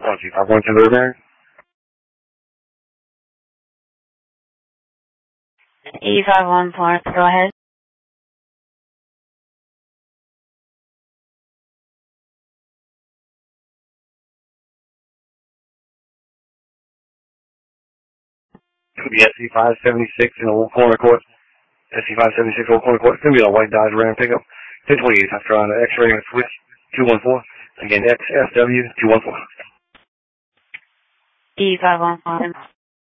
125 to the there. 8514, go ahead. Could be SC576 in Old Corner Court. SC576 Old Corner Court. It's going to be a white Dodge Ram pickup. 1028 after on X-ray and switch 214. Again, XSW 214. E514.